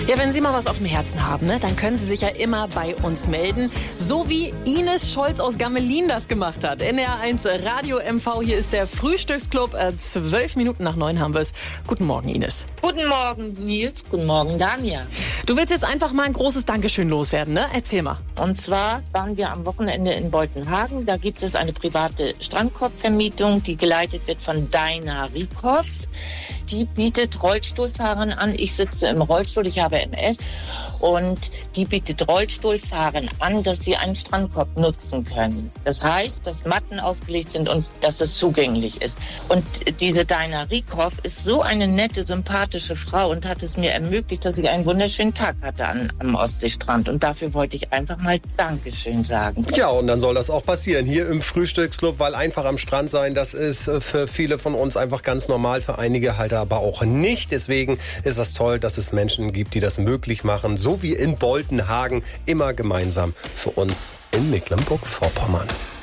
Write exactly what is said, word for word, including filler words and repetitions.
Ja, wenn Sie mal was auf dem Herzen haben, ne, dann können Sie sich ja immer bei uns melden. So wie Ines Scholz aus Gammelin das gemacht hat. N R eins Radio M V, hier ist der Frühstücksclub. Äh, zwölf Minuten nach neun haben wir es. Guten Morgen, Ines. Guten Morgen, Nils. Guten Morgen, Dania. Du willst jetzt einfach mal ein großes Dankeschön loswerden, ne? Erzähl mal. Und zwar waren wir am Wochenende in Boltenhagen. Da gibt es eine private Strandkorbvermietung, die geleitet wird von Daina Rieckhoff. Die bietet Rollstuhlfahrern an. Ich sitze im Rollstuhl, ich habe M S. Und die bietet Rollstuhlfahrern an, dass sie einen Strandkorb nutzen können. Das heißt, dass Matten ausgelegt sind und dass es zugänglich ist. Und diese Daina Rieckhoff ist so eine nette, sympathische Frau und hat es mir ermöglicht, dass ich einen wunderschönen Tag hatte an, am Ostseestrand. Und dafür wollte ich einfach mal Dankeschön sagen. Ja, und dann soll das auch passieren hier im Frühstücksclub, weil einfach am Strand sein, das ist für viele von uns einfach ganz normal, für einige halt aber auch nicht. Deswegen ist das toll, dass es Menschen gibt, die das möglich machen, so wie in Boltenhagen, immer gemeinsam für uns in Mecklenburg-Vorpommern.